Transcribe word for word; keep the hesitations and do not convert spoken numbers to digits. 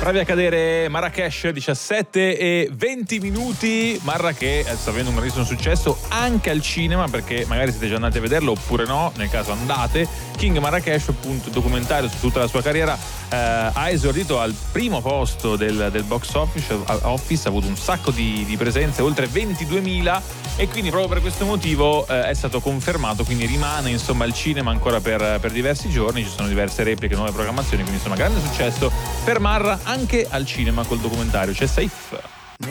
Bravi a cadere Marrakesh, diciassette e venti minuti. Marra che sta avendo un grandissimo successo anche al cinema, perché magari siete già andati a vederlo oppure no, nel caso andate. King Marrakesh, appunto, documentario su tutta la sua carriera, eh, ha esordito al primo posto del, del box office, office, ha avuto un sacco di, di presenze, oltre ventiduemila, e quindi proprio per questo motivo eh, è stato confermato, quindi rimane insomma al cinema ancora per, per diversi giorni. Ci sono diverse repliche, nuove programmazioni, quindi insomma grande successo per Marra anche al cinema col documentario. C'è Safe.